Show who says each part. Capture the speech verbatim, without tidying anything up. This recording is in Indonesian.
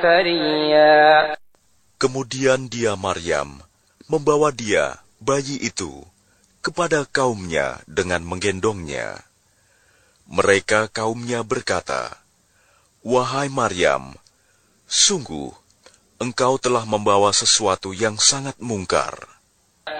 Speaker 1: ثريا.
Speaker 2: Kemudian dia Maryam membawa dia, bayi itu, kepada kaumnya dengan menggendongnya. Mereka kaumnya berkata, "Wahai Maryam, sungguh engkau telah membawa sesuatu yang sangat mungkar.